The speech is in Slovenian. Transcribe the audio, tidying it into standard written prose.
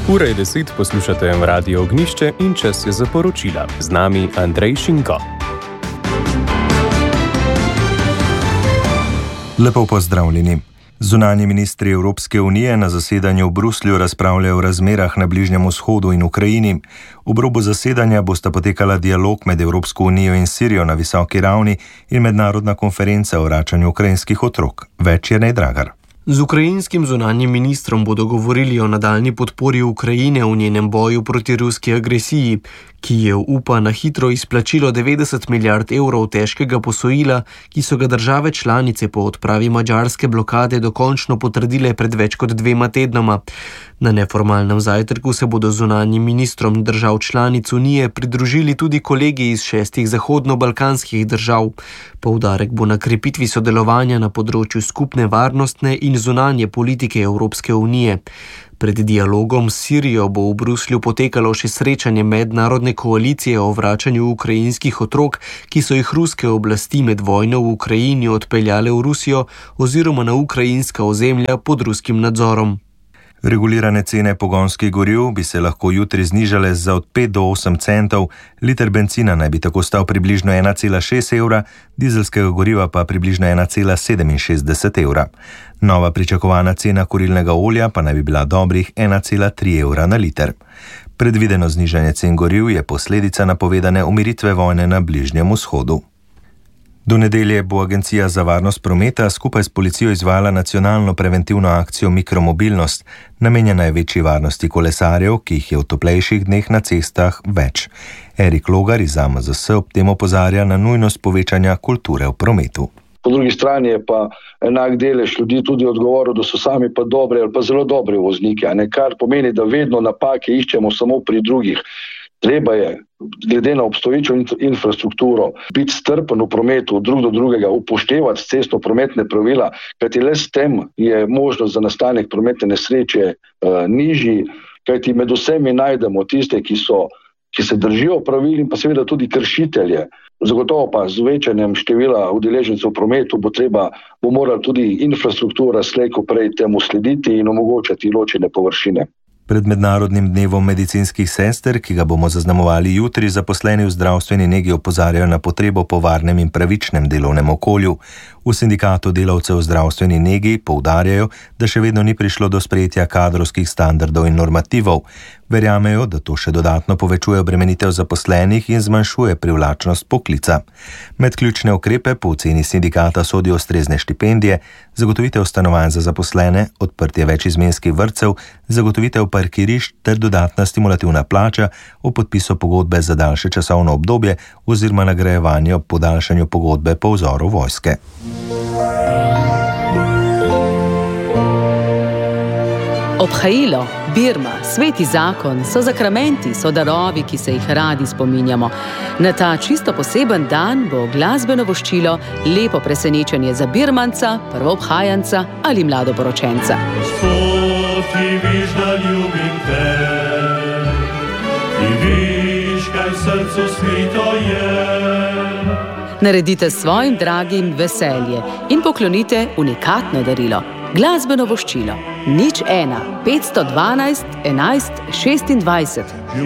Ura je 10, poslušate Radio Ognjišče in čas je za poročila. Z nami Andrej Šinko. Lepo pozdravljeni. Zunanji ministri Evropske unije na zasedanju v Bruslju razpravljajo o razmerah na Bližnjem vzhodu in Ukrajini. Ob robu zasedanja bosta potekala dialog med Evropsko unijo in Sirijo na visoki ravni in mednarodna konferenca o vračanju ukrajinskih otrok. Več je Dragar. Z ukrajinskim zunanjim ministrom bodo govorili o nadaljnji podpori Ukrajine v njenem boju proti ruski agresiji, Kijev upa na hitro izplačilo 90 milijard evrov težkega posojila, ki so ga države članice po odpravi madžarske blokade dokončno potrdile pred več kot 2 tednoma. Na neformalnem zajtrku se bodo zunanjim ministrom držav članic Unije pridružili tudi kolegi iz 6 zahodno-balkanskih držav. Poudarek bo na krepitvi sodelovanja na področju skupne varnostne in zunanje politike Evropske unije. Pred dialogom s Sirijo bo v Bruslju potekalo še srečanje mednarodne koalicije o vračanju ukrajinskih otrok, ki so jih ruske oblasti med vojno v Ukrajini odpeljale v Rusijo oziroma na ukrajinska ozemlja pod ruskim nadzorom. Regulirane cene pogonskih goriv bi se lahko jutri znižale za od 5 do 8 centov, liter bencina naj bi tako stal približno 1,6 evra, dizelskega goriva pa približno 1,67 evra. Nova pričakovana cena kurilnega olja pa naj bi bila dobrih 1,3 evra na liter. Predvideno znižanje cen goriv je posledica napovedane umiritve vojne na Bližnjem vzhodu. Do nedelje bo Agencija za varnost prometa skupaj s policijo izvajala nacionalno preventivno akcijo Mikromobilnost, namenjena je večji varnosti kolesarjev, ki jih je v toplejših dneh na cestah več. Erik Logar iz AMZS ob tem opozarja na nujnost povečanja kulture v prometu. Po drugi strani je pa enak delež ljudi tudi odgovoril, da so sami pa dobri ali pa zelo dobri vozniki, kar pomeni, da vedno napake iščemo samo pri drugih. Treba je, glede na obstoječo infrastrukturo, biti strpen v prometu, drug do drugega, upoštevati cestno-prometne pravila, kajti le s tem je možnost za nastanek prometne nesreče nižji, kajti med vsemi najdemo tiste, ki se držijo pravil in pa seveda tudi kršitelje. Zagotovo pa z večanjem števila udeležencev v prometu bo morala tudi infrastruktura slej ko prej temu slediti in omogočati ločene površine. Pred mednarodnim dnevom medicinskih sester, ki ga bomo zaznamovali jutri, zaposleni v zdravstveni negi opozarjajo na potrebo po varnem in pravičnem delovnem okolju. V sindikatu delavcev v zdravstveni negi poudarjajo, da še vedno ni prišlo do sprejetja kadrovskih standardov in normativov. Verjamejo, da to še dodatno povečuje obremenitev zaposlenih in zmanjšuje privlačnost poklica. Med ključne ukrepe po oceni sindikata sodijo ustrezne štipendije, zagotovitev stanovanj za zaposlene, odprtje večizmenskih vrtcev, zagotovitev parkirišč ter dodatna stimulativna plača o podpisu pogodbe za daljše časovno obdobje oziroma nagrajevanje ob podaljšanju pogodbe po vzoru vojske. Obhajilo, Birma, sveti zakon, so zakramenti, so darovi, ki se jih radi spominjamo. Na ta čisto poseben dan bo glasbeno voščilo lepo presenečenje za Birmanca, prvoobhajanca ali mladoporočenca. Ti viš, da ljubim te, ti viš, kaj v srcu skrito je. Naredite svojim dragim veselje in poklonite unikatno darilo. Glasbeno voščilo 01 512 11 26.